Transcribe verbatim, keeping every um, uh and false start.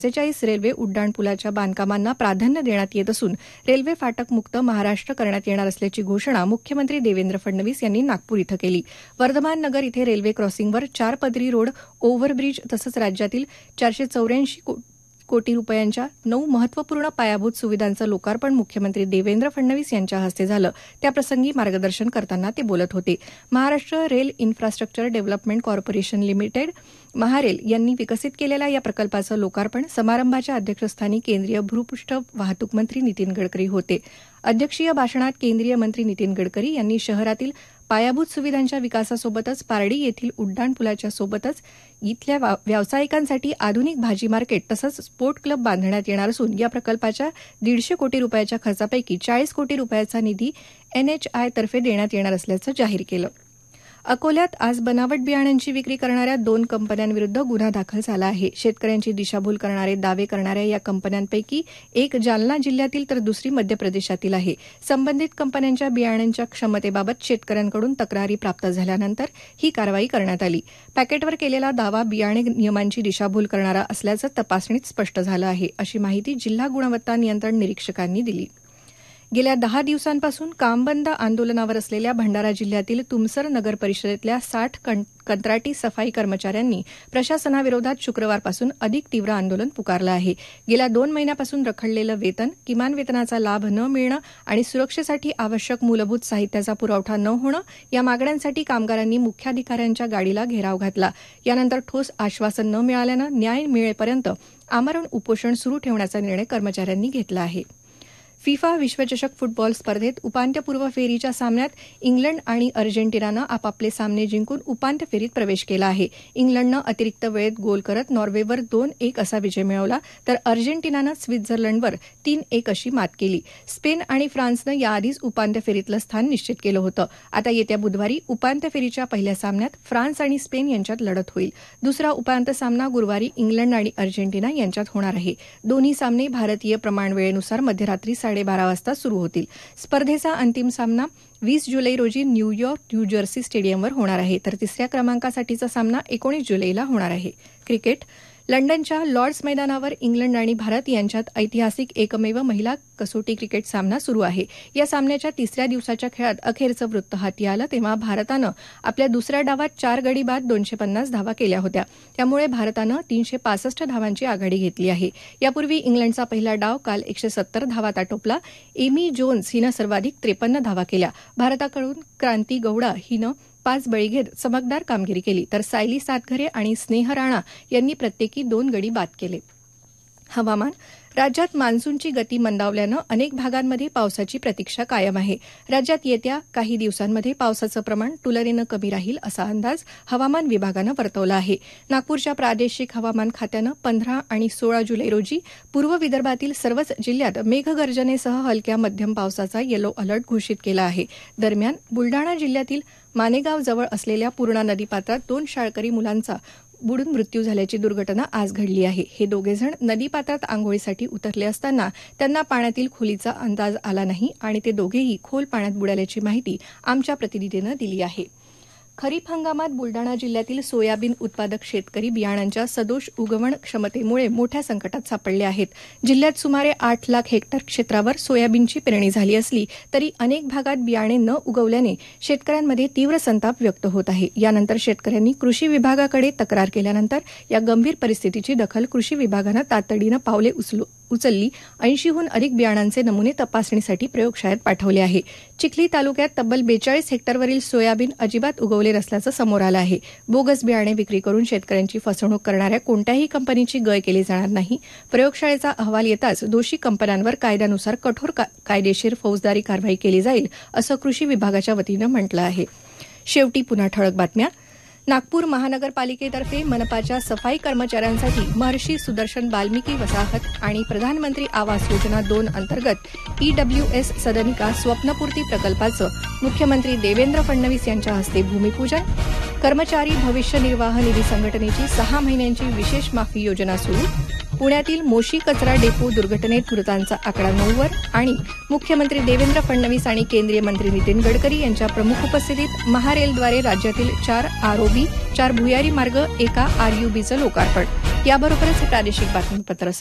सत्तेचाळीस रेल्वे उड्डाणपुलाच्या बांधकामांना प्राधान्य देण्यात येत असून रेल्वे फाटक मुक्त महाराष्ट्र करण्यात येणार असल्याची घोषणा मुख्यमंत्री देवेंद्र फडणवीस यांनी नागपूर इथं केली. वर्धमान नगर इथे रेल्वे क्रॉसिंगवर चार पदरी रोड, ओव्हरब्रिज तसंच राज्यातील चारशे चौऱ्याऐंशी कोटी रुपयांच्या नऊ महत्वपूर्ण पायाभूत सुविधांचं लोकार्पण मुख्यमंत्री देवेंद्र फडणवीस यांच्या हस्ते झालं. त्याप्रसंगी मार्गदर्शन करताना ते बोलत होते. Maharashtra rail infrastructure development corporation limited MahaRail यांनी विकसित केलेल्या या प्रकल्पाचं लोकार्पण समारंभाच्या अध्यक्षस्थानी केंद्रीय भूपृष्ठ वाहतूक मंत्री नितीन गडकरी होते. अध्यक्षीय भाषणात केंद्रीय मंत्री नितीन गडकरी यांनी शहरातील पायाभूत सुविधांच्या विकासासोबतच पारडी येथील उड्डाणपुलाच्या सोबतच इथल्या व्यावसायिकांसाठी आधुनिक भाजी मार्केट तसंच स्पोर्ट क्लब बांधण्यात येणार असून या प्रकल्पाच्या दीडशे कोटी रुपयाच्या खर्चापैकी चाळीस कोटी रुपयाचा निधी एनएचआयतर्फे देण्यात येणार असल्याचं जाहीर केलं. अकोल्यात आज बनावट बियाण्यांची विक्री करणाऱ्या दोन कंपन्यांविरुद्ध गुन्हा दाखल झाला आहे. शेतकऱ्यांची दिशाभूल करणारे दावे करणाऱ्या या कंपन्यांपैकी एक जालना जिल्ह्यातील तर दुसरी मध्य प्रदेशातील आहे. संबंधित कंपन्यांच्या बियाण्यांच्या क्षमतेबाबत शेतकऱ्यांकडून तक्रारी प्राप्त झाल्यानंतर ही कारवाई करण्यात आली. पॅकेटवर केलेला दावा बियाणे नियमांची दिशाभूल करणारा असल्याचं तपासणीत स्पष्ट झालं आहे, अशी माहिती जिल्हा गुणवत्ता नियंत्रण निरीक्षकांनी दिली. गेल्या दहा दिवसांपासून कामबंद आंदोलनावर असलेल्या भंडारा जिल्ह्यातील तुमसर नगर परिषदेतल्या साठ कंत्राटी सफाई कर्मचाऱ्यांनी प्रशासनाविरोधात शुक्रवारपासून अधिक तीव्र आंदोलन पुकारलं आहे. गेल्या दोन महिन्यापासून रखडलेलं वेतन, किमान वेतनाचा लाभ न मिळणं आणि सुरक्षेसाठी आवश्यक मूलभूत साहित्याचा पुरवठा न होणं या मागण्यांसाठी कामगारांनी मुख्याधिकाऱ्यांच्या गाडीला घेराव घातला. यानंतर ठोस आश्वासन न मिळाल्यानं न्याय मिळेपर्यंत आमरण उपोषण सुरू ठेवण्याचा निर्णय कर्मचाऱ्यांनी घेतला आहे. फिफा विश्वचषक फुटबॉल स्पर्धेत उपांत्यपूर्व फेरीच्या सामन्यात इंग्लंड आणि अर्जेंटिनानं आपापले सामने जिंकून उपांत्य फेरीत प्रवेश केला आहे. इंग्लंडनं अतिरिक्त वेळेत गोल करत नॉर्वेवर दोन एक असा विजय मिळवला तर अर्जेंटिनानं स्वित्झर्लंडवर तीन एक अशी मात केली. स्पेन आणि फ्रान्सनं याआधीच उपांत्य फेरीतलं स्थान निश्चित केलं होतं. आता येत्या बुधवारी उपांत्य फेरीच्या पहिल्या सामन्यात फ्रान्स आणि स्पेन यांच्यात लढत होईल. दुसरा उपांत्य सामना गुरुवारी इंग्लंड आणि अर्जेंटिना यांच्यात होणार आहे. दोन्ही सामने भारतीय प्रमाणवेळेनुसार मध्यरात्री साडेबारा वाजता सुरू होतील. स्पर्धेचा अंतिम सामना वीस जुलै रोजी न्यूयॉर्क न्यू जर्सी स्टेडियमवर होणार आहे तर तिसऱ्या क्रमांकासाठीचा सामना एकोणीस जुलैला होणार आहे. क्रिकेट. लंडनच्या लॉर्ड्स मैदानावर इंग्लंड आणि भारत यांच्यात ऐतिहासिक एकमेव महिला कसोटी क्रिकेट सामना सुरू आहे. या सामन्याच्या तिसऱ्या दिवसाच्या खेळात अखेरचं वृत्त हाती आलं तेव्हा भारतानं आपल्या दुसऱ्या डावात चार गडी बाद दोनशे पन्नास धावा केल्या होत्या. त्यामुळे भारतानं तीनशे पासष्ट धावांची आघाडी घेतली आहे. यापूर्वी इंग्लंडचा पहिला डाव काल एकशे सत्तर धावात आटोपला. एमी जोन्स हिनं सर्वाधिक त्रेपन्न धावा केल्या. भारताकडून क्रांती गौडा हिनं पाच बळी घेत चमकदार कामगिरी केली तर सायली सातघरे आणि स्नेह राणा यांनी प्रत्येकी दोन गडी बाद केले. हवामान. राज्यात मान्सूनची गती मंदावल्यानं अनेक भागांमध्ये पावसाची प्रतीक्षा कायम आहे. राज्यात येत्या काही दिवसांमध्ये पावसाचं प्रमाण तुलनेनं कमी राहील असा अंदाज हवामान विभागानं वर्तवला आहे. नागपूरच्या प्रादेशिक हवामान खात्यानं पंधरा आणि सोळा जुलै रोजी पूर्व विदर्भातील सर्वच जिल्ह्यात मेघगर्जनेसह हलक्या मध्यम पावसाचा येलो अलर्ट घोषित केला आहे. दरम्यान बुलडाणा जिल्ह्यातील मानेगाव जवळ असलेल्या पूर्णा नदीपात्रात दोन शाळकरी मुलांचा बुडून मृत्यू झाल्याची दुर्घटना आज घडली आहे. हे दोघेजण नदीपात्रात आंघोळीसाठी उतरले असताना त्यांना पाण्यातील खोलीचा अंदाज आला नाही आणि ते दोघेही खोल पाण्यात बुडाल्याची माहिती आमच्या प्रतिनिधीनं दिली आहे. खरीप हंगामात बुलडाणा जिल्ह्यातील सोयाबीन उत्पादक शेतकरी बियाणांच्या सदोष उगवण क्षमतेमुळे मोठ्या संकटात सापडले आहेत. जिल्ह्यात सुमारे आठ लाख हेक्टर क्षेत्रावर सोयाबीनची पेरणी झाली असली तरी अनेक भागात बियाणे न उगवल्याने शेतकऱ्यांमध्ये तीव्र संताप व्यक्त होत आहे. यानंतर शेतकऱ्यांनी कृषी विभागाकडे तक्रार केल्यानंतर या गंभीर परिस्थितीची दखल कृषी विभागानं तातडीनं पावले उचलू उचलली ऐंशीहून अधिक बियाणांचे नमुने तपासणीसाठी प्रयोगशाळेत पाठवले आहे. चिखली तालुक्यात तब्बल बेचाळीस हेक्टरवरील सोयाबीन अजिबात उगवले नसल्याचं समोर आलं आहे. बोगस बियाणे विक्री करून शेतकऱ्यांची फसवणूक करणाऱ्या कोणत्याही कंपनीची गय केली जाणार नाही. प्रयोगशाळेचा अहवाल येताच दोषी कंपन्यांवर कायद्यानुसार कठोर कायदेशीर फौजदारी कारवाई केली जाईल असं कृषी विभागाच्या वतीनं म्हटलं आहे. शेवटी पुन्हा ठळक बातम्या. नागपूर महानगरपालिकेतर्फे मनपाच्या सफाई कर्मचाऱ्यांसाठी महर्षी सुदर्शन वाल्मिकी वसाहत आणि प्रधानमंत्री आवास योजना दोन अंतर्गत ईडब्ल्यूएस सदनिका स्वप्नपूर्ती प्रकल्पाचं मुख्यमंत्री देवेंद्र फडणवीस यांच्या हस्ते भूमिपूजन. कर्मचारी भविष्य निर्वाह निधी संघटनेची सहा महिन्यांची विशेष माफी योजना सुरू. पुण्यातील मोशी कचरा डेपो दुर्घटनेत मृतांचा आकडा नऊवर आणि मुख्यमंत्री देवेंद्र फडणवीस आणि केंद्रीय मंत्री नितीन गडकरी यांच्या प्रमुख उपस्थितीत महारेलद्वारे राज्यातील चार आरओबी, चार भुयारी मार्ग, एका आरयूबीचं लोकार्पण. याबरोबरच हे प्रादेशिक बातमीपत्र